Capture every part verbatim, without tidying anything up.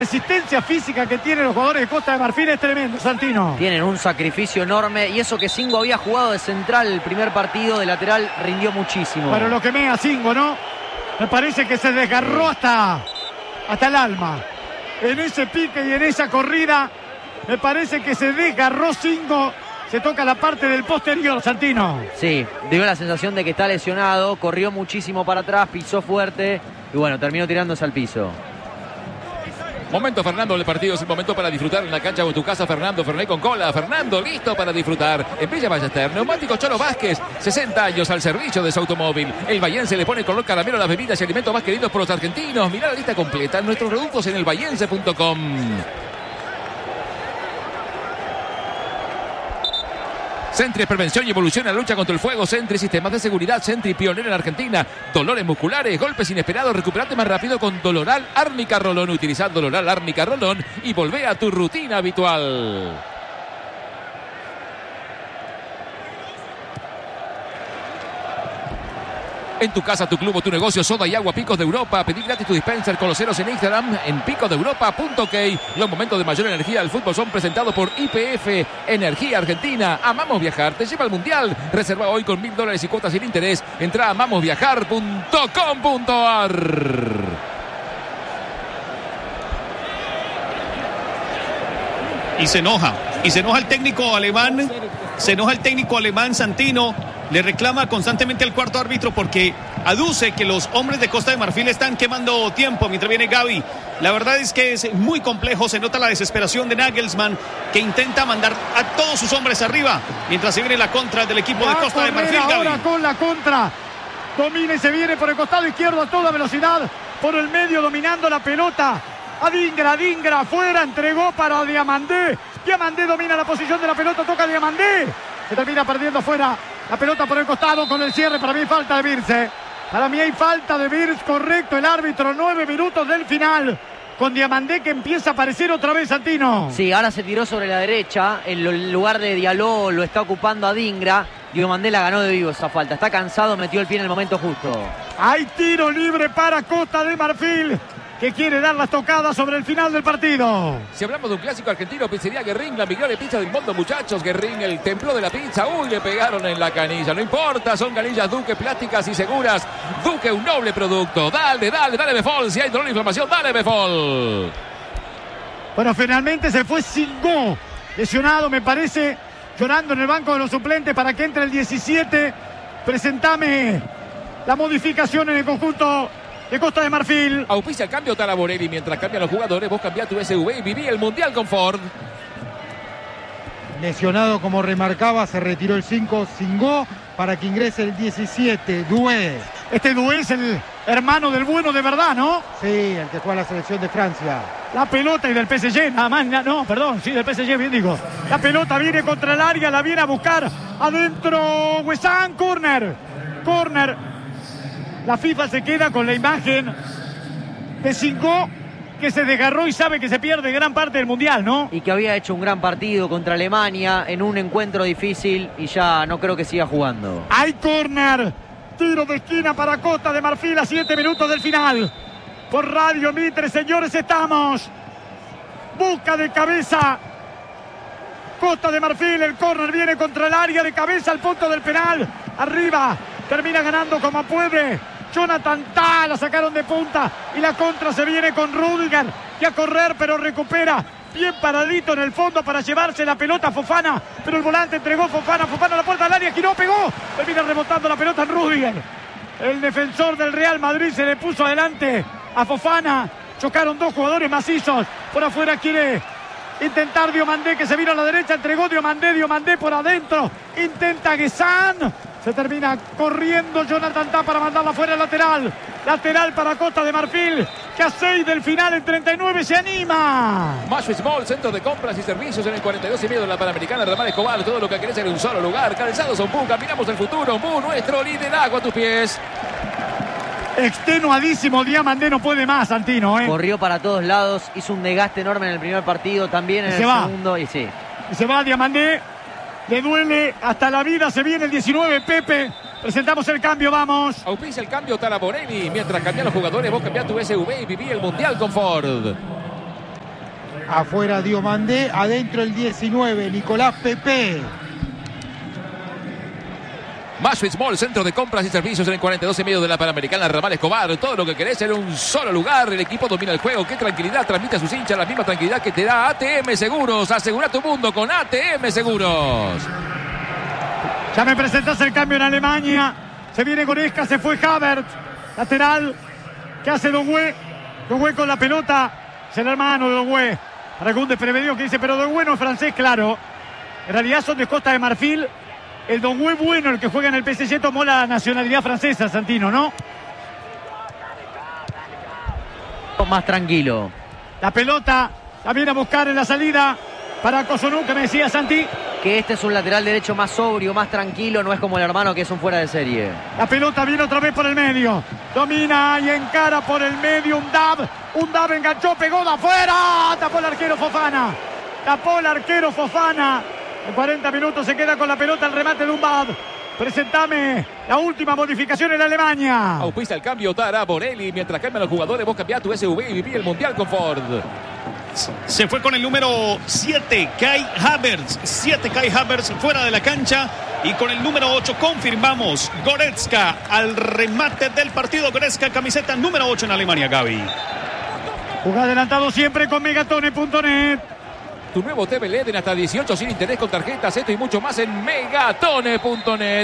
resistencia física que tienen los jugadores de Costa de Marfil es tremendo, Santino. Tienen un sacrificio enorme y eso que Singo había jugado de central el primer partido, de lateral rindió muchísimo. Pero lo que me a Singo, ¿no? Me parece que se desgarró hasta, hasta el alma. En ese pique y en esa corrida, me parece que se desgarró Singo. Se toca la parte del posterior, Santino. Sí, dio la sensación de que está lesionado, corrió muchísimo para atrás, pisó fuerte y bueno, terminó tirándose al piso. Momento, Fernando, del partido. Es el momento para disfrutar en la cancha o en tu casa. Fernando, Fernet con cola. Fernando, listo para disfrutar. En Villa Ballester, Neumático Cholo Vázquez. sesenta años al servicio de su automóvil. El bahiense le pone color caramelo a las bebidas y alimentos más queridos por los argentinos. Mirá la lista completa en nuestros productos en el bahiense punto com. Sentry, prevención y evolución en la lucha contra el fuego. Sentry, sistemas de seguridad. Sentry, pionero en Argentina. Dolores musculares, golpes inesperados. Recuperate más rápido con Doloral Árnica Rolón. Utilizad Doloral Árnica Rolón y volvé a tu rutina habitual. En tu casa, tu club o tu negocio, soda y agua Picos de Europa. Pedí gratis tu dispenser con los ceros en Instagram en picos de europa punto ok. Los momentos de mayor energía del fútbol son presentados por I P F Energía Argentina. Amamos viajar, te lleva al mundial. Reserva hoy con mil dólares y cuotas sin interés. Entra a amamos viajar punto com punto a r. Y se enoja, y se enoja el técnico alemán, se enoja el técnico alemán Santino, le reclama constantemente al cuarto árbitro porque aduce que los hombres de Costa de Marfil están quemando tiempo mientras viene Gavi. La verdad es que es muy complejo, se nota la desesperación de Nagelsmann, que intenta mandar a todos sus hombres arriba, mientras se viene la contra del equipo de Costa de Marfil. Ahora con la contra, domina y se viene por el costado izquierdo a toda velocidad, por el medio dominando la pelota. Adingra, Adingra afuera, entregó para Diamandé. Diamandé domina la posición de la pelota, toca Diamandé. Se termina perdiendo afuera la pelota por el costado con el cierre. Para mí falta de Birse. Para mí hay falta de Birse, correcto el árbitro. Nueve minutos del final. Con Diamandé que empieza a aparecer otra vez, Santino. Sí, ahora se tiró sobre la derecha. En lugar de Diallo lo está ocupando Adingra. Diamandé la ganó de vivo esa falta. Está cansado, metió el pie en el momento justo. Hay tiro libre para Costa de Marfil, que quiere dar las tocadas sobre el final del partido. Si hablamos de un clásico argentino, pizzería Guerrín, la mejor pizza del mundo, muchachos. Guerrín, el templo de la pizza. Uy, le pegaron en la canilla. No importa, son canillas Duque, plásticas y seguras. Duque, un noble producto. Dale, dale, dale Befol. Si hay dolor e inflamación, dale Befol. Bueno, finalmente se fue Singo, lesionado, me parece, llorando en el banco de los suplentes para que entre el diecisiete. Presentame la modificación en el conjunto de Costa de Marfil. Auspicia el cambio Talaborelli. Mientras cambian los jugadores, vos cambiá tu S U V y viví el Mundial con Ford. Lesionado, como remarcaba, se retiró el cinco, Singo, para que ingrese el diecisiete, Doué. Este Doué es el hermano del bueno de verdad, ¿no? Sí, el que juega la selección de Francia. La pelota y del P S G, nada más, no, perdón, sí, del P S G, bien digo. La pelota viene contra el área, la viene a buscar adentro, Wesán, corner, corner. La FIFA se queda con la imagen de Singo, que se desgarró y sabe que se pierde gran parte del Mundial, ¿no? Y que había hecho un gran partido contra Alemania en un encuentro difícil y ya no creo que siga jugando. Hay córner, tiro de esquina para Costa de Marfil a siete minutos del final. Por Radio Mitre, señores, estamos. Busca de cabeza Costa de Marfil, el córner viene contra el área, de cabeza al punto del penal. Arriba, termina ganando como puede Jonathan Tah, la sacaron de punta y la contra se viene con Rüdiger, que a correr pero recupera bien paradito en el fondo para llevarse la pelota a Fofana, pero el volante entregó Fofana, Fofana a la puerta del área, giró, pegó, termina rebotando la pelota en Rüdiger. El defensor del Real Madrid se le puso adelante a Fofana, chocaron dos jugadores macizos, por afuera quiere intentar Diomandé, que se vino a la derecha, entregó Diomandé, Diomandé por adentro, intenta Guesán. Se termina corriendo Jonathan Tah para mandarla fuera lateral. Lateral para Costa de Marfil, que a seis del final en treinta y nueve se anima. Mayo Small, centro de compras y servicios en el cuarenta y dos y medio de la Panamericana, Ramal Escobar. Todo lo que querés en un solo lugar. Calzados Ompú, caminamos el futuro. Mu, nuestro liderazgo a tus pies. Extenuadísimo Diamandé, no puede más, Santino, ¿eh? Corrió para todos lados, hizo un desgaste enorme en el primer partido, también en el va. segundo, y sí. Y se va Diamandé. Le duele hasta la vida, se viene el diecinueve, Pepe. Presentamos el cambio, vamos. Auspicia el cambio Talaborelli. Mientras cambian los jugadores, vos cambiá tu S U V y viví el Mundial con Ford. Afuera Diomandé, adentro el diecinueve, Nicolás Pepe. Maswitz Mall, centro de compras y servicios en el cuarenta y dos y medio de la Panamericana, Ramal Escobar. Todo lo que querés en un solo lugar. El equipo domina el juego. Qué tranquilidad transmite a sus hinchas. La misma tranquilidad que te da A T M Seguros. Asegura tu mundo con A T M Seguros. Ya me presentás el cambio en Alemania. Se viene Goretzka, se fue Havertz. Lateral. ¿Qué hace Doué? Doué con la pelota. Es el hermano de Doué. Para algún desprevenido que dice, pero Doué no es francés, claro. En realidad son de Costa de Marfil. El Doué bueno, el que juega en el P S G, tomó la nacionalidad francesa, Santino, ¿no? Más tranquilo. La pelota la viene a buscar en la salida para Cossonú, que me decía Santi. Que este es un lateral derecho más sobrio, más tranquilo, no es como el hermano que es un fuera de serie. La pelota viene otra vez por el medio. Domina y encara por el medio un Dab. Un Dab enganchó, pegó de afuera. Tapó el arquero Fofana. Tapó el arquero Fofana. En cuarenta minutos se queda con la pelota el remate de Umbad. Presentame la última modificación en Alemania. Auspicia el cambio Tara Borelli. Mientras cambian los jugadores, vos cambiás tu S U V y viví el Mundial con Ford. Se fue con el número siete, Kai Havertz. siete, Kai Havertz fuera de la cancha. Y con el número ocho confirmamos Goretzka al remate del partido. Goretzka, camiseta número ocho en Alemania, Gaby. Juega adelantado siempre con megatone punto net. Tu nuevo T V L E D en hasta dieciocho sin interés con tarjetas, esto y mucho más en megatone punto net.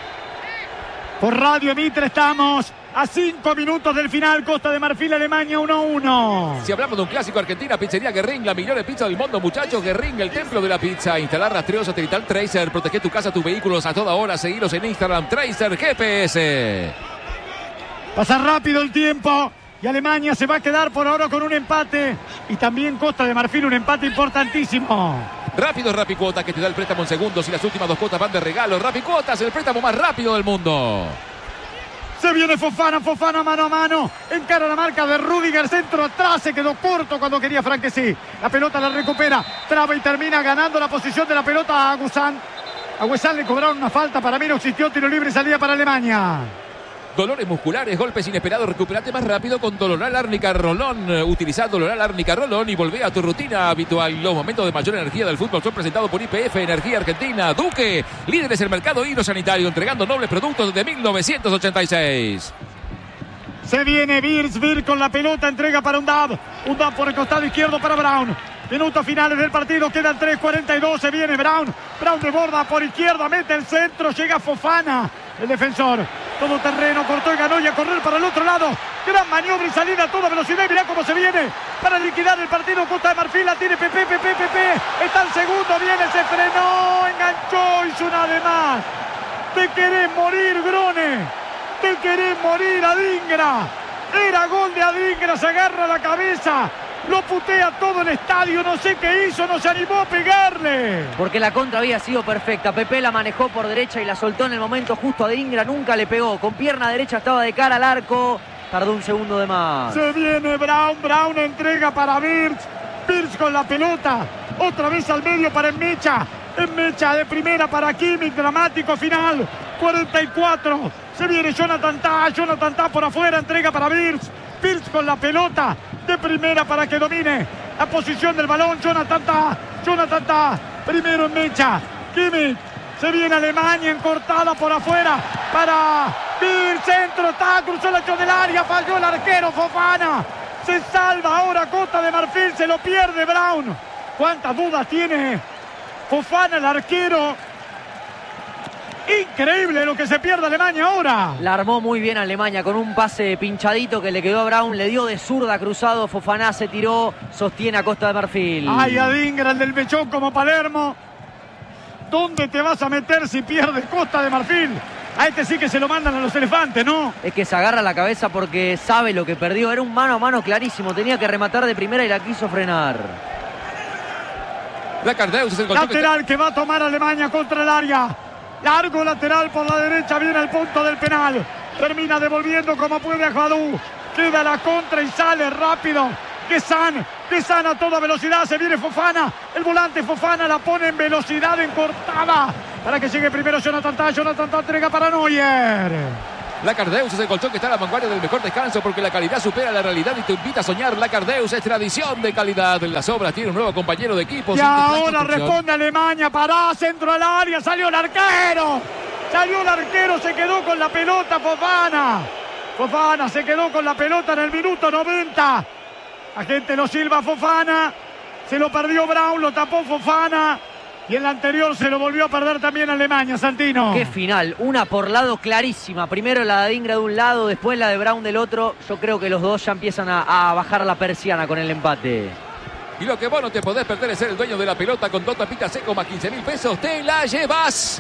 Por Radio Mitre estamos a cinco minutos del final. Costa de Marfil, Alemania uno a uno. Si hablamos de un clásico, Argentina, Pizzería Guerrín, la mejor pizza del mundo, muchachos. Guerrín, el templo de la pizza. Instalar rastreo satelital Tracer, protege tu casa, tus vehículos a toda hora. Seguiros en Instagram, Tracer G P S. Pasa rápido el tiempo. Y Alemania se va a quedar por ahora con un empate. Y también Costa de Marfil, un empate importantísimo. Rápido Rapicuotas, que te da el préstamo en segundos y las últimas dos cuotas van de regalo. Rapicuotas, el préstamo más rápido del mundo. Se viene Fofana, Fofana mano a mano. Encara la marca de Rüdiger, centro atrás. Se quedó corto cuando quería Franquesí. La pelota la recupera. Traba y termina ganando la posición de la pelota a Guzán. A Guzán le cobraron una falta. Para mí no existió tiro libre y salida para Alemania. Dolores musculares, golpes inesperados, recuperate más rápido con Doloral Árnica Rolón. Utiliza Doloral Árnica Rolón y volvé a tu rutina habitual. Los momentos de mayor energía del fútbol son presentados por I P F Energía Argentina. Duque, líderes en el mercado hidrosanitario, entregando nobles productos desde mil novecientos ochenta y seis. Se viene Birz, Birz con la pelota, entrega para Undab. Undab por el costado izquierdo para Brown. Minutos finales del partido, quedan tres cuarenta y dos. Se viene Brown. Brown de borda por izquierda, mete el centro, llega Fofana, el defensor. Todo terreno, cortó y ganó y a correr para el otro lado. Gran maniobra y salida a toda velocidad. Mirá cómo se viene para liquidar el partido. Costa de Marfil, la tiene Pepe, Pepe, Pepe. Está el segundo, viene, se frenó, enganchó, hizo una de más. Te querés morir, Grone. Te querés morir, Adingra. Era gol de Adingra, se agarra la cabeza. Lo putea todo el estadio, no sé qué hizo, no se animó a pegarle. Porque la contra había sido perfecta. Pepe la manejó por derecha y la soltó en el momento justo a Adingra, nunca le pegó. Con pierna derecha estaba de cara al arco, tardó un segundo de más. Se viene Brown, Brown entrega para Birz. Birz con la pelota, otra vez al medio para Enmecha. Enmecha de primera para Kimmich, dramático final. cuarenta y cuatro, se viene Jonathan Tah, Jonathan Tah por afuera, entrega para Birz. Birz con la pelota de primera para que domine la posición del balón. Jonathan Tah, Jonathan Tah, primero en Mecha. Kimmich, se viene Alemania encortada por afuera para Birz, centro, Tah, cruzó el ancho del área, falló el arquero Fofana. Se salva ahora Costa de Marfil, se lo pierde Brown. ¿Cuántas dudas tiene Fofana, el arquero? Increíble lo que se pierde Alemania ahora. La armó muy bien Alemania con un pase pinchadito que le quedó a Brown, le dio de zurda cruzado, Fofana se tiró, sostiene a Costa de Marfil. Ay, Adingra, el del Mechón como Palermo. ¿Dónde te vas a meter si pierdes Costa de Marfil? A este sí que se lo mandan a los elefantes, ¿no? Es que se agarra la cabeza porque sabe lo que perdió. Era un mano a mano clarísimo, tenía que rematar de primera y la quiso frenar. Lacardeus es el gol. Lateral que va a tomar Alemania contra el área. Largo lateral por la derecha, viene al punto del penal. Termina devolviendo como puede a Jadú. Queda la contra y sale rápido. Gezan, Gezan a toda velocidad. Se viene Fofana. El volante Fofana la pone en velocidad encortada. Para que llegue primero Jonathan Tah. Jonathan Tah entrega para Neuer. Lacardeus es el colchón que está a la vanguardia del mejor descanso porque la calidad supera la realidad y te invita a soñar. Lacardeus es tradición de calidad. Las obras tiene un nuevo compañero de equipo. Y ahora responde Alemania. Pará, centro al área. Salió el arquero. Salió el arquero. Se quedó con la pelota Fofana. Fofana se quedó con la pelota en el minuto noventa. Agente lo silba Fofana. Se lo perdió Brown. Lo tapó Fofana. Y en la anterior se lo volvió a perder también Alemania, Santino. Qué final, una por lado clarísima. Primero la de Adingra de un lado, después la de Brown del otro. Yo creo que los dos ya empiezan a, a bajar la persiana con el empate. Y lo que vos no te podés perder es ser el dueño de la pelota con dos tapitas seco más quince mil pesos. ¡Te la llevas!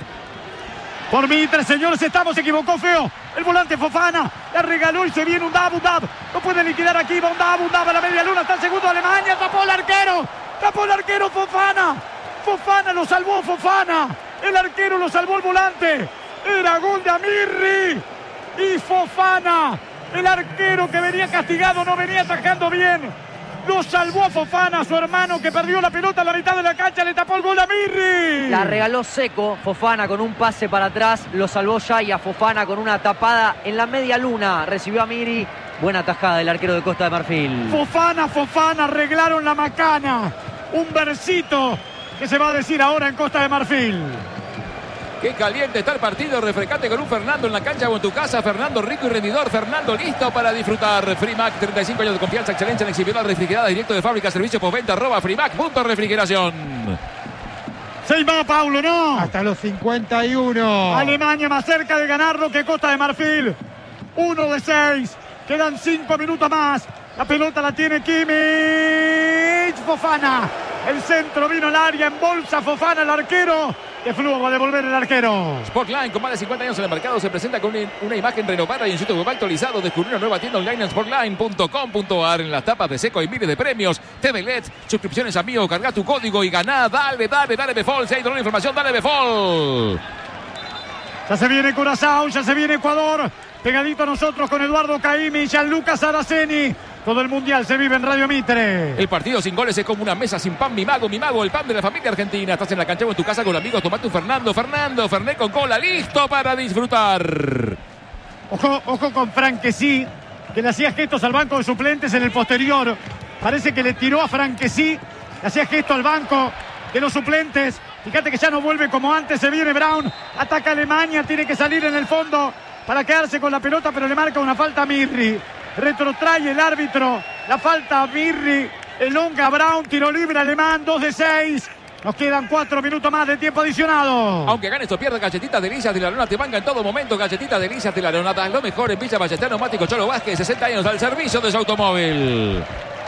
Por Mitre, señores, estamos, se equivocó feo. El volante Fofana la regaló y se viene un dab, un dab. No puede liquidar aquí, va un dab, un dab a la media luna. Está el segundo Alemania, tapó el arquero. Tapó el arquero Fofana. Fofana lo salvó, Fofana. El arquero lo salvó el volante. Era gol de Amirri. Y Fofana, el arquero que venía castigado, no venía atajando bien. Lo salvó a Fofana, su hermano que perdió la pelota a la mitad de la cancha. Le tapó el gol a Amirri. La regaló seco Fofana con un pase para atrás. Lo salvó Yaya. Fofana con una tapada en la media luna. Recibió a Amirri. Buena tajada del arquero de Costa de Marfil. Fofana, Fofana, arreglaron la macana. Un versito que se va a decir ahora en Costa de Marfil. Qué caliente está el partido. Refrescate con un Fernando en la cancha o en tu casa. Fernando rico y rendidor. Fernando listo para disfrutar. Frimac, treinta y cinco años de confianza, excelencia en exhibidor refrigerada directo de fábrica, servicio postventa, arroba Frimac, punto refrigeración. Seis más, Paulo, ¿no? Hasta los cincuenta y uno. Alemania más cerca de ganarlo que Costa de Marfil. Uno de seis. Quedan cinco minutos más. La pelota la tiene Kimmich. Fofana. El centro vino al área, en bolsa Fofana, el arquero. De Flujo va a devolver el arquero. Sportline, con más de cincuenta años en el mercado, se presenta con una, una imagen renovada y un sitio web actualizado. Descubrir una nueva tienda online en sportline punto com punto a r. En las tapas de seco hay miles de premios. T V L E D, suscripciones a Mío, carga tu código y ganá. Dale, dale, dale, Befol. Si hay toda la información, dale, Befol. Ya se viene Curazao, ya se viene Ecuador. Pegadito a nosotros con Eduardo Caimi y Gianluca Saraceni. Todo el mundial se vive en Radio Mitre. El partido sin goles es como una mesa sin pan. Mi mago, mi mago, el pan de la familia argentina. Estás en la cancha o en tu casa con amigos. Tomate un Fernando, Fernando, Fernet con cola. Listo para disfrutar. Ojo, ojo con Franquesí, que le hacía gestos al banco de suplentes en el posterior. Parece que le tiró a Franquesí. Le hacía gesto al banco de los suplentes. Fíjate que ya no vuelve como antes. Se viene Brown. Ataca Alemania. Tiene que salir en el fondo para quedarse con la pelota, pero le marca una falta a Mirri. Retrotrae el árbitro. La falta a Mirri. Elonga Brown. Tiro libre alemán. dos de seis. Nos quedan cuatro minutos más de tiempo adicionado. Aunque ganes o pierdas, Galletitas Delicias de la Lona te manga en todo momento. Galletitas Delicias de la Lona. Das lo mejor en Villa Ballester. Neumático Cholo Vázquez. sesenta años al servicio de su automóvil.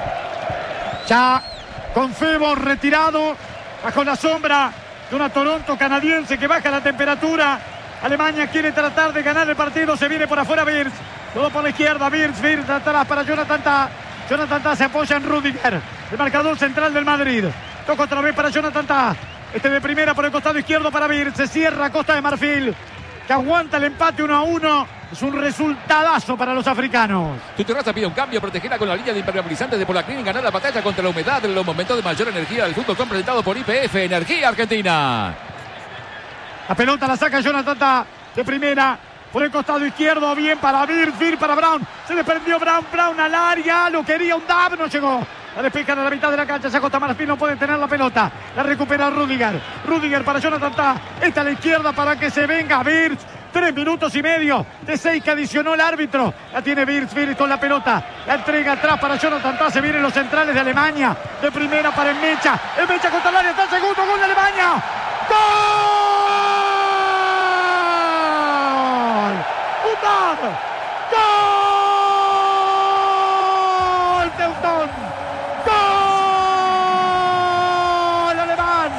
Ya con Febo retirado. Bajo la sombra de una Toronto canadiense que baja la temperatura. Alemania quiere tratar de ganar el partido. Se viene por afuera Wirtz. Todo por la izquierda. Wirtz, Wirtz atrás para Jonathan Tah. Jonathan Tah se apoya en Rudiger. El marcador central del Madrid. Toca otra vez para Jonathan Tah. Este de primera por el costado izquierdo para Wirtz. Se cierra Costa de Marfil, que aguanta el empate uno a uno. Es un resultadazo para los africanos. Tu terraza pide un cambio, protegida con la línea de impermeabilizantes de Polaclin y ganar la batalla contra la humedad en los momentos de mayor energía del fútbol, presentado por I P F, Energía Argentina. La pelota la saca Jonathan Tah de primera por el costado izquierdo. Bien para Wirtz, Wirtz para Brown. Se le perdió Brown, Brown al área. Lo quería un dab, no llegó. La despejan a la mitad de la cancha. Ya Costa Marfil no puede tener la pelota. La recupera Rudiger. Rudiger para Jonathan Tah. Esta a la izquierda para que se venga Wirtz. Tres minutos y medio de seis que adicionó el árbitro. La tiene Wirtz, Wirtz con la pelota. La entrega atrás para Jonathan Tah. Se vienen los centrales de Alemania. De primera para Enmecha. Enmecha contra el área. Está el segundo gol de Alemania. ¡Gol! ¡Un dab! ¡Gol! Teutón. ¡Gol! Alemán.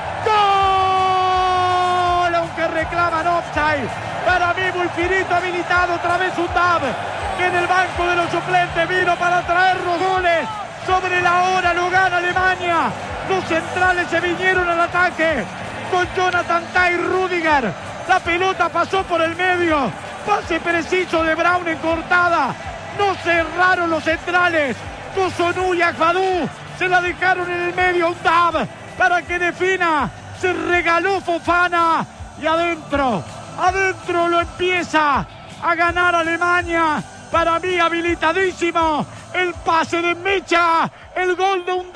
¡Gol! Aunque reclaman offside. Para mí muy finito, habilitado. Otra vez un dab que en el banco de los suplentes vino para traer los goles. Sobre la hora lo gana Alemania. Los centrales se vinieron al ataque con Jonathan Tah y Rudiger. La pelota pasó por el medio. Pase preciso de Brown en cortada. No cerraron los centrales. Cossonu y Agbadou se la dejaron en el medio. Un dab para que defina. Se regaló Fofana. Y adentro, adentro lo empieza a ganar Alemania. Para mí habilitadísimo. El pase de Mecha. El gol de un